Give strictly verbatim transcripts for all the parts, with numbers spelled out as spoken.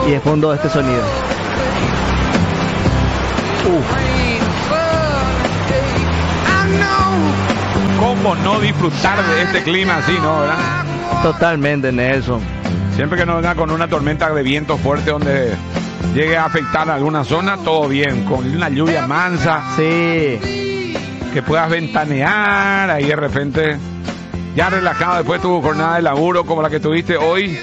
y de fondo este sonido. Uf. ¿Cómo no disfrutar de este clima así, no, verdad? Totalmente, Nelson. Siempre que no venga con una tormenta de viento fuerte donde llegue a afectar a alguna zona, todo bien. Con una lluvia mansa. Sí. Que puedas ventanear ahí de repente. Ya relajado después de tu jornada de laburo como la que tuviste hoy.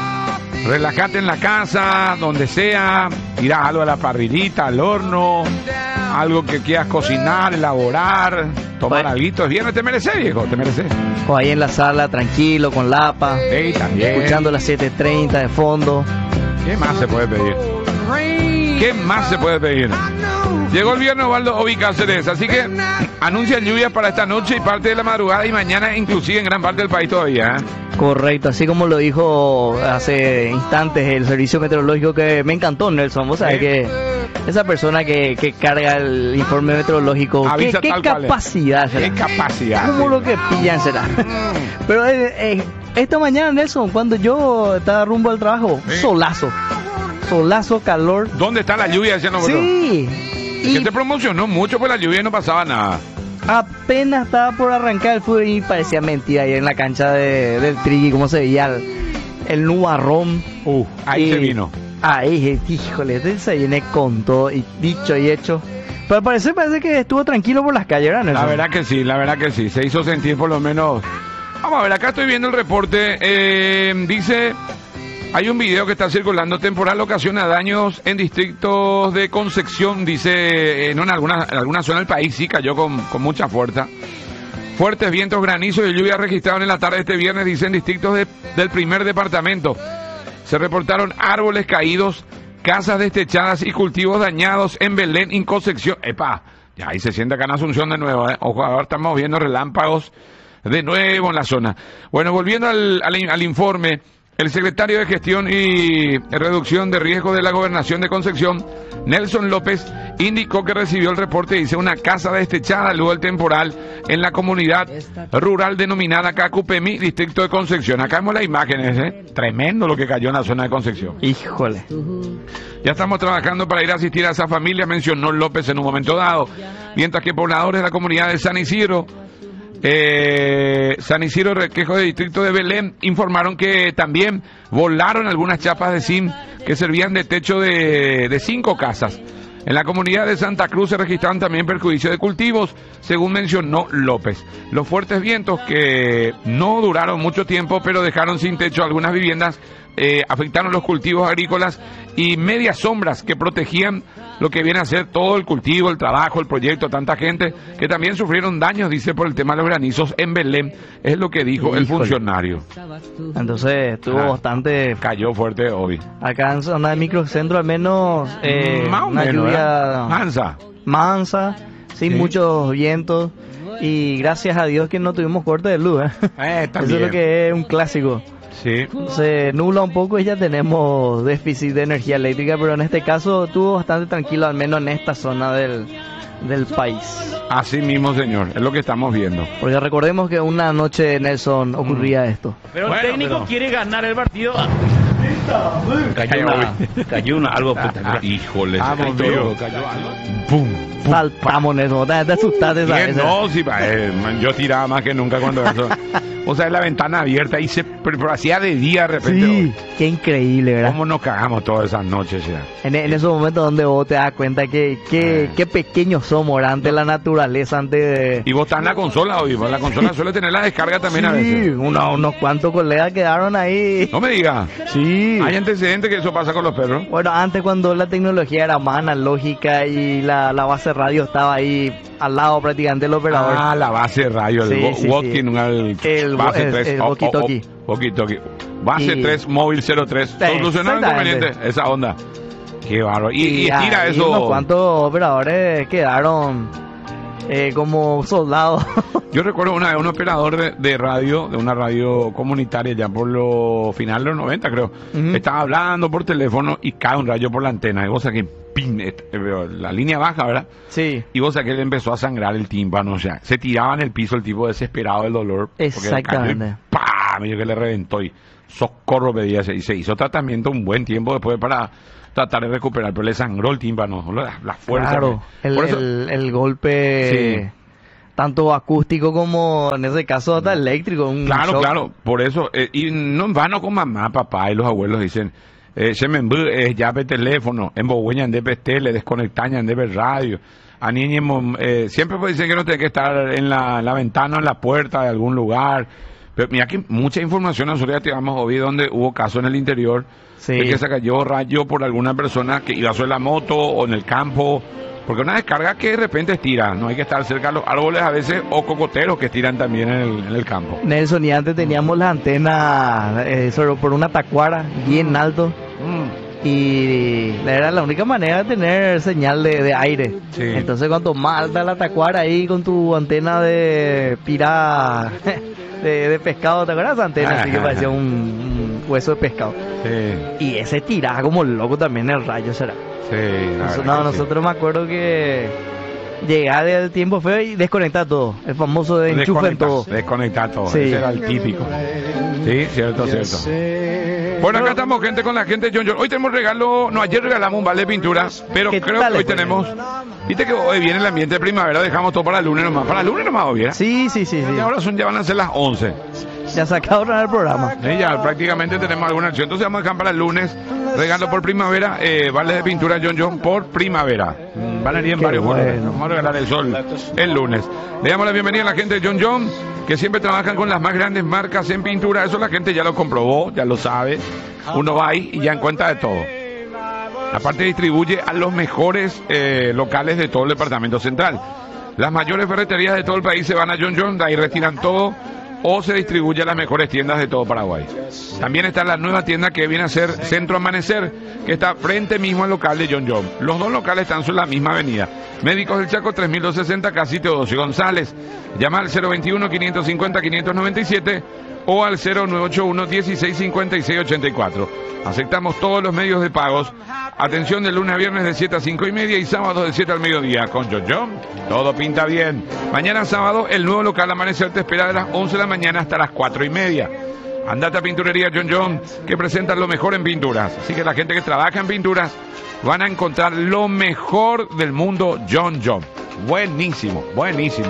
Relájate en la casa, donde sea. Tirás algo a la parrillita, al horno. Algo que quieras cocinar, elaborar. Tomar Bueno. algo. Es viernes, te mereces, viejo, te mereces. O ahí en la sala, tranquilo, con lapa. Ey, también. Escuchando las siete treinta de fondo. ¿Qué más se puede pedir? ¿Qué más se puede pedir? Llegó el viernes Osvaldo Ovi Cáceres, así que anuncia lluvias para esta noche y parte de la madrugada y mañana, inclusive en gran parte del país todavía, ¿eh? Correcto, así como lo dijo hace instantes el servicio meteorológico, que me encantó, Nelson. Vos sabés Sí. que esa persona que, que carga el informe meteorológico, ¿qué, Avisa qué tal cual es. capacidad será? ¿Qué capacidad? ¿Cómo lo que pillan será? Pero eh, eh, esta mañana, Nelson, cuando yo estaba rumbo al trabajo, Sí. solazo, solazo, calor. ¿Dónde está la lluvia? Decían nosotros. Sí, Que y te promocionó mucho, pues la lluvia y no pasaba nada. apenas estaba por arrancar el fútbol y parecía mentira ahí en la cancha de, del Trigui, cómo se veía el, el nubarrón. Uh, ahí Y se vino. Ahí, híjole, este se viene con todo, y dicho y hecho. Pero al parecer parece que estuvo tranquilo por las calles, ¿verdad, Nelson? La verdad que sí, la verdad que sí. Se hizo sentir por lo menos. Vamos a ver, acá estoy viendo el reporte. Eh, dice, hay un video que está circulando. Temporal ocasiona daños en distritos de Concepción. Dice, eh, no en alguna, en alguna zona del país sí cayó con, con mucha fuerza. Fuertes vientos, granizos y lluvia registrados en la tarde de este viernes, dicen distritos de, del primer departamento. Se reportaron árboles caídos, casas destechadas y cultivos dañados en Belén y Concepción. Epa, ya ahí se siente acá en Asunción de nuevo, ¿eh? Ojo, ahora estamos viendo relámpagos de nuevo en la zona. Bueno, volviendo al, al, al informe, el secretario de Gestión y Reducción de Riesgo de la Gobernación de Concepción, Nelson López, indicó que recibió el reporte, dice, una casa destechada luego del temporal en la comunidad rural denominada Cacupemí, distrito de Concepción. Acá vemos las imágenes, ¿eh? Tremendo lo que cayó en la zona de Concepción. Híjole. Ya estamos trabajando para ir a asistir a esa familia, mencionó López en un momento dado. Mientras que pobladores de la comunidad de San Isidro, eh, San Isidro Requejo de distrito de Belén, informaron que también volaron algunas chapas de zinc que servían de techo de, de cinco casas. En la comunidad de Santa Cruz se registraron también perjuicios de cultivos, según mencionó López. Los fuertes vientos, que no duraron mucho tiempo, pero dejaron sin techo algunas viviendas, eh, afectaron los cultivos agrícolas y medias sombras que protegían lo que viene a ser todo el cultivo, el trabajo, el proyecto, tanta gente que también sufrieron daños, dice, por el tema de los granizos en Belén, es lo que dijo el Híjole. funcionario. Entonces estuvo Ah. bastante. Cayó fuerte hoy. Acá en zona de microcentro, al menos, eh, Más o una menos, lluvia ¿verdad? Mansa. mansa, sin Sí. muchos vientos. Y gracias a Dios que no tuvimos corte de luz, ¿eh? Eh, Eso también. es lo que es un clásico. Sí. Se nubla un poco y ya tenemos déficit de energía eléctrica, pero en este caso estuvo bastante tranquilo, al menos en esta zona del, del país. Así mismo, señor, es lo que estamos viendo. Porque recordemos que una noche, Nelson, ocurría esto. Pero Bueno, el técnico pero- quiere ganar el partido. Cayó Cayó una, cayó una, algo espectacular. Híjole, Ah, se cayó, vivo. cayó algo. Pum, pum. Saltamos, Nelson, te, te asustaste, Bien, ¿sabes? no, sí, pa, eh, man, yo tiraba más que nunca cuando eso. O sea, la ventana abierta y se pero, pero hacía de día de repente. Sí, qué increíble, ¿verdad? ¿Cómo nos cagamos todas esas noches ya? En, en esos momentos donde vos te das cuenta que, que, Eh. qué pequeños somos, ¿verdad? Ante la naturaleza, ante de... Y vos estás en la consola hoy, pues, la consola suele tener la descarga también a veces. Sí, uno- unos cuantos colegas quedaron ahí. No me digas. Sí. Hay antecedentes que eso pasa con los perros. Bueno, antes cuando la tecnología era más analógica y la, la base radio estaba ahí al lado prácticamente del operador. Ah, la base de radio, el Sí, wo- sí, walking, sí. el, El base el- tres. el oh, walkie-talkie. oh, oh, walkie-talkie. Base Y- tres, móvil cero tres. Solucionó el Exactamente. inconveniente, esa onda. Qué bárbaro. Y, y estira ahí eso. unos cuantos operadores quedaron eh, como soldados. Yo recuerdo una vez un operador de, de radio, de una radio comunitaria ya por lo final de los noventa, creo. Ujú. Estaba hablando por teléfono y cae un rayo por la antena. Y vos sabés que pin, eh, la línea baja, ¿verdad? Sí. Y vos sabés que le empezó a sangrar el tímpano, o sea, se tiraba en el piso el tipo desesperado del dolor. porque le cayó y Exactamente. ¡pah! Medio que le reventó y socorro pedía, y se hizo tratamiento un buen tiempo después para tratar de recuperar, pero le sangró el tímpano, la, la fuerza. Claro, el, Por eso- el, el golpe, Sí. tanto acústico como en ese caso hasta eléctrico. Un Claro, shock. claro, por eso, eh, y no en vano con mamá, papá y los abuelos dicen, eh, se me envú, eh, llave teléfono, en Bogueña, en D P T, le desconectaña, en D P radio, a niños, eh, siempre pues dicen que no tiene que estar en la, la ventana o en la puerta de algún lugar, pero mira que mucha información nosotros ya te hemos oído donde hubo casos en el interior, Sí. de que se cayó rayo por alguna persona que iba sobre la moto o en el campo, porque una descarga que de repente estira, no hay que estar cerca de los árboles a veces, o cocoteros que estiran también en el, en el campo. Nelson, y antes teníamos las antenas eh, sobre, por una tacuara bien alto. Y era la única manera de tener señal de, de aire. Sí. Entonces, cuanto más alta la tacuara ahí con tu antena de pirá, de, de pescado, ¿te acuerdas esa antena? Así que Ajá. parecía un, un hueso de pescado. Sí, Y ese tiraba como loco también el rayo, será. sí. la Nos- verdad no, que sí. nosotros me acuerdo que llegaba del tiempo feo y desconectar todo. El famoso de enchufe en Desconectar, todo. desconectar todo. Sí. Ese era el típico. Sí, cierto, cierto. Bueno, acá estamos gente con la gente John John. Hoy tenemos regalo, no, ayer regalamos un vale de pintura, pero ¿Qué creo tal que hoy le fue? tenemos, viste que hoy viene el ambiente de primavera, dejamos todo para el lunes nomás, para el lunes nomás hoy, ¿eh? Sí, sí, sí, sí. Y ahora son, ya van a ser las once. Ya sacaron el programa. Sí, ya prácticamente tenemos alguna acción. Entonces vamos a dejar para el lunes. Regalo por primavera. Eh, vale de pintura John John por primavera. Mm, Van a ir en Qué varios bueno. colores. Vamos a regalar el sol el lunes. Le damos la bienvenida a la gente de John John, que siempre trabajan con las más grandes marcas en pintura. Eso la gente ya lo comprobó, ya lo sabe. Uno va ahí y ya encuentra de todo. Aparte distribuye a los mejores eh, locales de todo el departamento central. Las mayores ferreterías de todo el país se van a John John, de ahí retiran todo o se distribuye a las mejores tiendas de todo Paraguay. También está la nueva tienda que viene a ser Centro Amanecer, que está frente mismo al local de John John. Los dos locales están sobre la misma avenida. Médicos del Chaco tres mil doscientos sesenta, casi Teodosio González. Llama al cero veintiuno, quinientos cincuenta, quinientos noventa y siete o al cero nueve ocho uno, dieciséis cincuenta y seis ochenta y cuatro. Aceptamos todos los medios de pagos. Atención de lunes a viernes de siete a cinco y media y sábado de siete al mediodía. Con John John, todo pinta bien. Mañana sábado, el nuevo local Amanecer te espera de las once de la mañana hasta las cuatro y media. Andate a Pinturería John John, que presentan lo mejor en pinturas. Así que la gente que trabaja en pinturas van a encontrar lo mejor del mundo John John. Buenísimo, buenísimo.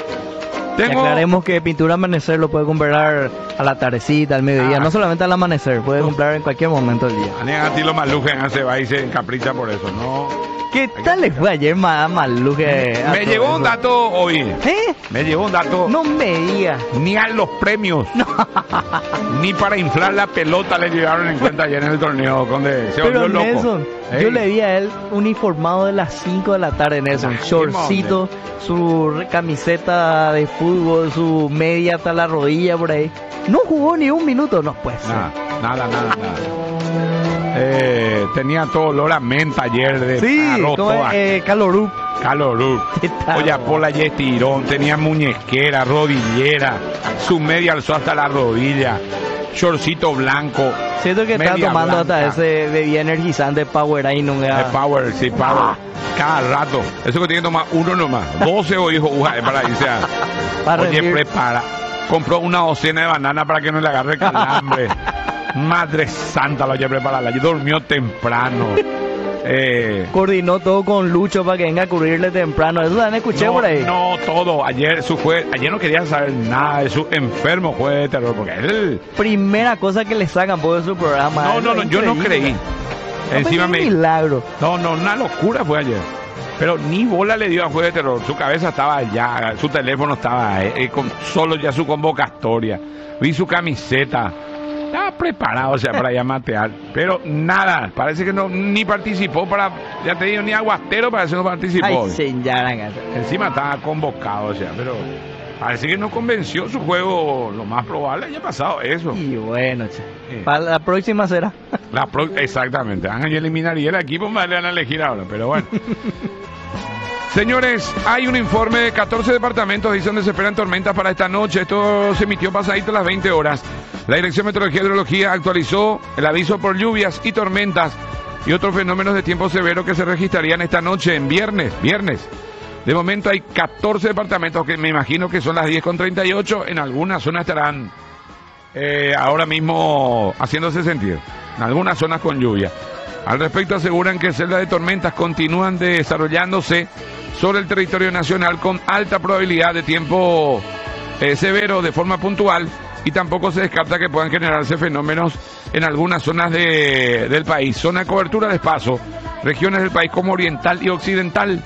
Y Tengo... aclaremos que pintura amanecer lo puede comprar a la tardecita, al mediodía, Ah. no solamente al amanecer, puede comprar en cualquier momento del día. A ti lo maluje, se va y se encapricha por eso, ¿no? ¿Qué tal les fue ayer, ma- Maluje? a Me todo llegó un eso? dato hoy. ¿Eh? Me llegó un dato. No me digas. Ni a los premios, ni para inflar la pelota le llegaron en cuenta ayer en el torneo, donde se volvió Pero loco. Nelson, Ey. yo le vi a él uniformado de las cinco de la tarde, Nelson. Ay, Shortcito, su re- camiseta de fútbol, su media hasta la rodilla por ahí. No jugó ni un minuto, no puede ser. Nada, nada, nada, nada. Eh, tenía todo olor a menta ayer de Sí, arroz, como toda eh, Calorú. calorú. ¿Qué tal? Oye, Pola y estirón, tenía muñequera, rodillera, su media alzó hasta la rodilla, shortcito blanco, Siento que está media tomando hasta blanca. ese bebida energizante Powerade, no me de da- Power, sí, Power, cada rato. Eso que tiene que tomar uno nomás, doce o hijo, uja, para irse a... Para Oye, rendir. prepara, compró una docena de banana para que no le agarre calambre. Madre santa, lo oye, prepararla. Durmió temprano. Eh, Coordinó todo con Lucho para que venga a cubrirle temprano. Eso también escuché no, por ahí. no, todo. Ayer su jue- ayer no quería saber nada de su enfermo juez de terror, porque él... Primera cosa que le sacan por su programa. No, Eso no, no, es yo no increíble. creí. Encima No, me... un milagro. No, no, una locura fue ayer. Pero ni bola le dio a juez de terror. Su cabeza estaba allá, su teléfono estaba eh, eh, con solo ya su convocatoria. Vi su camiseta. Estaba preparado, o sea, para ya matear. Pero nada, parece que no ni participó para, ya te digo, ni aguastero parece que no participó. Ay, señora. Encima estaba convocado, o sea, pero parece que no convenció su juego. Lo más probable haya pasado eso. Y bueno, che. Sí. Para la próxima será. La pro- exactamente, van a eliminar y el equipo más le van a elegir ahora, pero bueno. Señores, hay un informe de catorce departamentos, dice donde se esperan tormentas para esta noche. Esto se emitió pasadito a las veinte horas. La Dirección Meteorología y Hidrología actualizó el aviso por lluvias y tormentas y otros fenómenos de tiempo severo que se registrarían esta noche en viernes, viernes. De momento hay catorce departamentos que me imagino que son las diez con treinta y ocho. En algunas zonas estarán eh, ahora mismo haciéndose sentir. En algunas zonas con lluvia. Al respecto aseguran que celdas de tormentas continúan desarrollándose sobre el territorio nacional con alta probabilidad de tiempo eh, severo de forma puntual y tampoco se descarta que puedan generarse fenómenos en algunas zonas de, del país. Zona de cobertura de paso, regiones del país como oriental y occidental.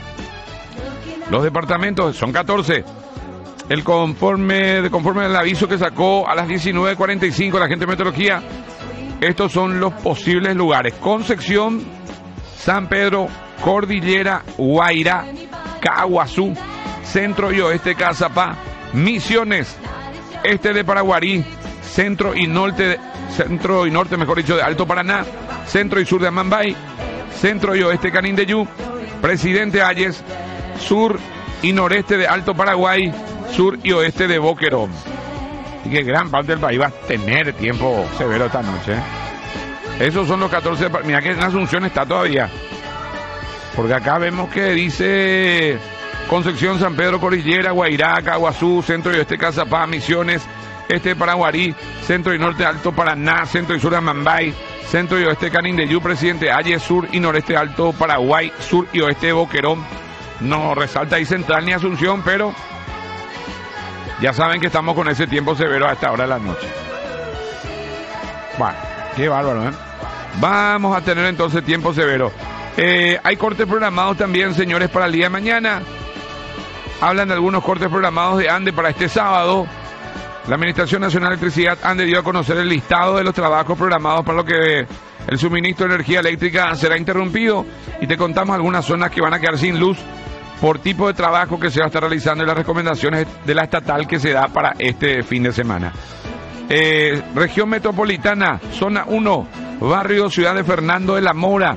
Los departamentos son catorce. El conforme, de conforme al aviso que sacó a las diecinueve cuarenta y cinco la gente de meteorología, estos son los posibles lugares: Concepción, San Pedro, Cordillera, Guairá, Caguazú, centro y oeste de Cazapá, Misiones, este de Paraguarí, centro y norte, centro y norte, mejor dicho, de Alto Paraná, centro y sur de Amambay, centro y oeste de Canindeyú, Presidente Hayes, sur y noreste de Alto Paraguay, sur y oeste de Boquerón. Y que gran parte del país va a tener tiempo severo esta noche. Esos son los catorce. Mira que en Asunción está todavía. Porque acá vemos que dice Concepción, San Pedro, Cordillera, Guairá, Caguazú, centro y oeste Cazapá, Misiones, este de Paraguarí, centro y norte de Alto Paraná, centro y sur de Amambay, centro y oeste Canindeyú, Presidente Hayes, sur y noreste de Alto Paraguay, sur y oeste de Boquerón. No resalta ahí Central ni Asunción, pero ya saben que estamos con ese tiempo severo a esta hora de la noche. Bueno, qué bárbaro, ¿eh? Vamos a tener entonces tiempo severo. Eh, hay cortes programados también, señores, para el día de mañana. Hablan de algunos cortes programados de ANDE para este sábado. La Administración Nacional de Electricidad, ANDE, dio a conocer el listado de los trabajos programados para lo que el suministro de energía eléctrica será interrumpido. Y te contamos algunas zonas que van a quedar sin luz por tipo de trabajo que se va a estar realizando y las recomendaciones de la estatal que se da para este fin de semana. Eh, región metropolitana, zona uno, barrio Ciudad de Fernando de la Mora.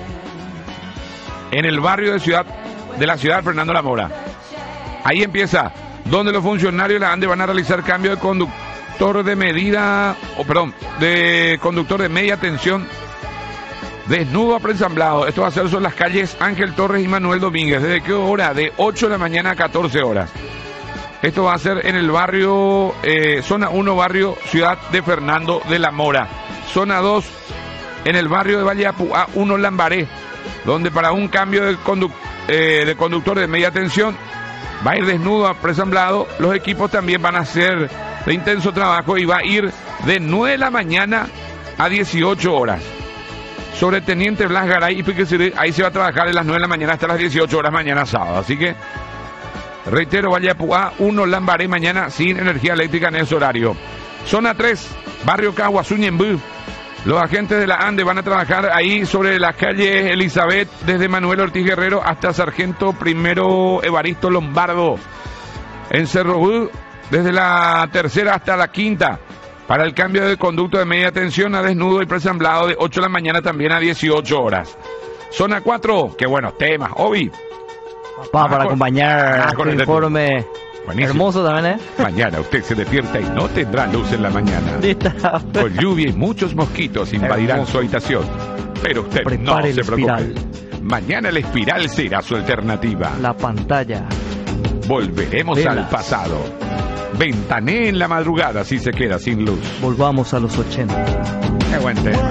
En el barrio de ciudad de la ciudad de Fernando de la Mora. Ahí empieza, donde los funcionarios de la ANDE van a realizar cambio de conductor de medida, o oh, perdón, de conductor de media tensión, desnudo a preensamblado. Esto va a ser sobre las calles Ángel Torres y Manuel Domínguez. ¿Desde qué hora? De ocho de la mañana a catorce horas. Esto va a ser en el barrio, eh, zona uno, barrio Ciudad de Fernando de la Mora. Zona dos, en el barrio de Valle Apuá uno, Lambaré, donde para un cambio de, conduc eh, de conductor de media tensión va a ir desnudo a presamblado. Los equipos también van a hacer de intenso trabajo y va a ir de nueve de la mañana a dieciocho horas. Sobre Teniente Blas Garay y Piqueciré, ahí se va a trabajar de las nueve de la mañana hasta las dieciocho horas mañana sábado. Así que, reitero, Valle Apuá uno, Lambaré, mañana sin energía eléctrica en ese horario. Zona tres, barrio Caguazú, Ñembú. Los agentes de la ANDE van a trabajar ahí sobre las calles Elizabeth, desde Manuel Ortiz Guerrero hasta Sargento Primero Evaristo Lombardo. En Cerro Bú, desde la tercera hasta la quinta, para el cambio de conducto de media tensión a desnudo y presamblado de ocho de la mañana también a dieciocho horas. Zona cuatro, qué buenos temas, Obi. Papá, para acompañar ah, este informe buenísimo. Hermoso también, ¿eh? Mañana usted se despierta y no tendrá luz en la mañana. Con lluvia y muchos mosquitos invadirán hermoso su habitación. Pero usted prepare no se preocupe. Mañana el espiral será su alternativa. La pantalla. Volveremos Velas. al pasado. Ventané en la madrugada si se queda sin luz. Volvamos a los ochenta. Qué buen tema.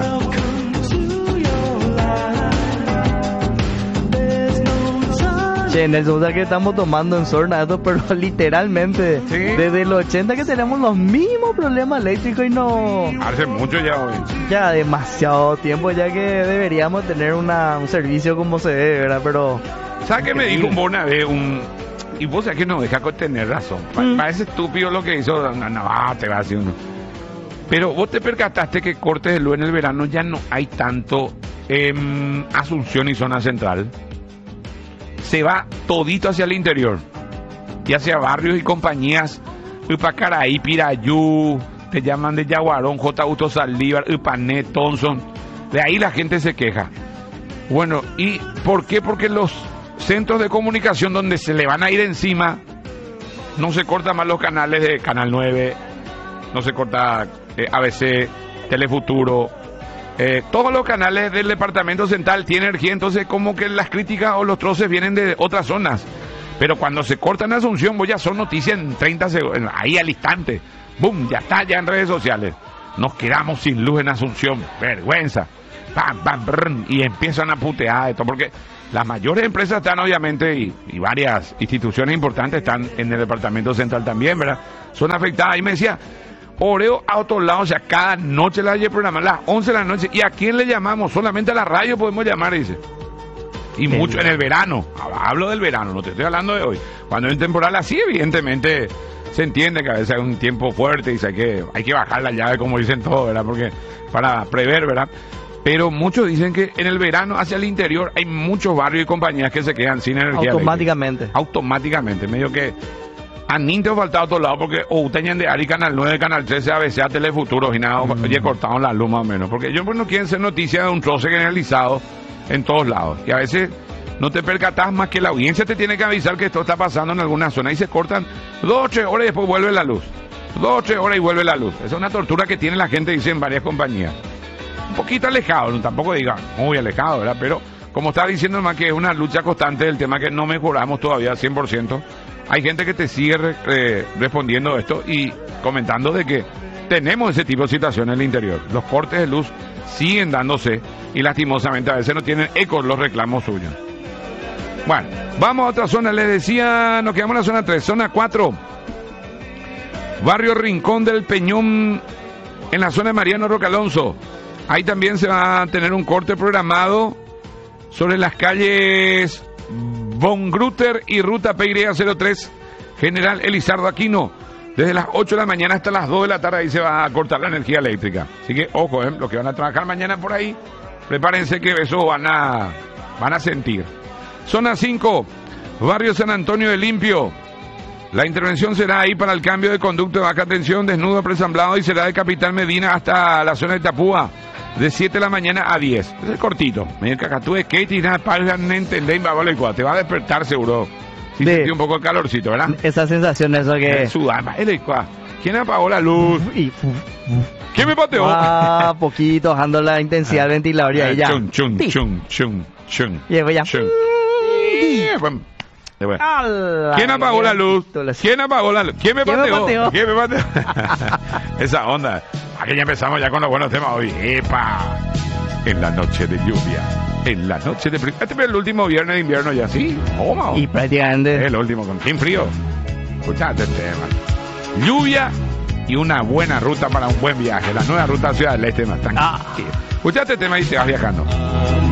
Che, Nelson, o sea que estamos tomando en sorna esto, pero literalmente ¿sí? Desde los ochenta que tenemos los mismos problemas eléctricos y no... Hace mucho ya hoy. Ya demasiado tiempo ya que deberíamos tener una, un servicio como se debe, ¿verdad? Pero... ¿Sabes qué me dijo una vez un... Y vos sabés que no deja con tener razón. Mm. Parece estúpido lo que hizo. No, no, te va a decir uno. Pero vos te percataste que cortes de luz en el verano ya no hay tanto en Asunción y zona central. Se va todito hacia el interior. Y hacia barrios y compañías. Upacaraí, Pirayú. Te llaman de Yaguarón, J. Augusto Saldívar, Upané, Thompson. De ahí la gente se queja. Bueno, ¿y por qué? Porque los centros de comunicación donde se le van a ir encima, no se cortan más los canales de Canal nueve, no se corta eh, A B C, Telefuturo, eh, todos los canales del departamento central tienen energía, entonces como que las críticas o los troces vienen de otras zonas, pero cuando se cortan en Asunción, pues ya son noticias en treinta segundos, ahí al instante, ¡Bum! Ya está, ya en redes sociales. Nos quedamos sin luz en Asunción. Vergüenza. ¡Pam, pam, brrr! Y empiezan a putear esto, porque las mayores empresas están obviamente, y, y varias instituciones importantes están en el departamento central también, ¿verdad? Son afectadas. Y me decía, Oreo a otro lado, o sea, cada noche la hay programa, a las once de la noche. ¿Y a quién le llamamos? Solamente a la radio podemos llamar, dice. Y Qué mucho bien. en el verano. Hablo del verano, no te estoy hablando de hoy. Cuando es temporal así, evidentemente se entiende que a veces hay un tiempo fuerte y hay que, hay que bajar la llave, como dicen todos, ¿verdad? Porque para prever, ¿verdad? Pero muchos dicen que en el verano hacia el interior hay muchos barrios y compañías que se quedan sin energía Automáticamente. eléctrica. Automáticamente. Medio que a Ninte faltado a otro lado porque o tenían de Ari, Canal nueve, Canal trece, A B C, a Telefuturo y nada, mm. oye, cortaron la luz más o menos. Porque ellos pues, no quieren ser noticias de un troce generalizado en todos lados. Y a veces no te percatas más que la audiencia te tiene que avisar que esto está pasando en alguna zona y se cortan dos o tres horas y después vuelve la luz. Dos o tres horas y vuelve la luz. Esa es una tortura que tiene la gente, dice, en varias compañías. Un poquito alejado, no, tampoco diga muy alejado, ¿verdad? Pero como estaba diciendo más que es una lucha constante del tema que no mejoramos todavía al cien por ciento. Hay gente que te sigue re, eh, respondiendo esto y comentando de que tenemos ese tipo de situaciones en el interior. Los cortes de luz siguen dándose y lastimosamente a veces no tienen eco los reclamos suyos. Bueno, vamos a otra zona. Les decía, nos quedamos en la zona tres, zona cuatro. Barrio Rincón del Peñón, en la zona de Mariano Roque Alonso. Ahí también se va a tener un corte programado sobre las calles Von Grutter y Ruta P Y cero tres, General Elizardo Aquino. Desde las ocho de la mañana hasta las dos de la tarde ahí se va a cortar la energía eléctrica. Así que, ojo, eh, los que van a trabajar mañana por ahí, prepárense que eso van a, van a sentir. Zona cinco, Barrio San Antonio de Limpio. La intervención será ahí para el cambio de conducto de baja tensión, desnudo presamblado, y será de Capital Medina hasta la zona de Tapúa, de siete de la mañana a diez. Es cortito. Medio cacatú de Kate y nada, permanente, te va a despertar seguro. Si Sí. sentí un poco el calorcito, ¿verdad? Esa sensación, eso que... Sudama, ¿quién apagó la luz? Y, ¿Quién me pateó? ah, poquito, bajando la intensidad del ventilador y ahí ya. Chun, chun, Ti. chun, chun, chun. Y después ya. Chun. Bueno, bueno. ¡Ala! ¿Quién apagó la luz? ¿Quién apagó la luz? ¿Quién me ¿Quién me pateó? pateó? ¿Quién me pateó? Esa onda. Aquí ya empezamos ya con los buenos temas hoy. ¡Epa! En la noche de lluvia. En la noche de frío. Este es el último viernes de invierno ya, ¿sí? ¿Cómo? Y prácticamente... El último con sin frío. Escuchate el tema. Lluvia y una buena ruta para un buen viaje. La nueva ruta Ciudad del Este más tranquila. Ah. Escuchate el tema y te vas viajando.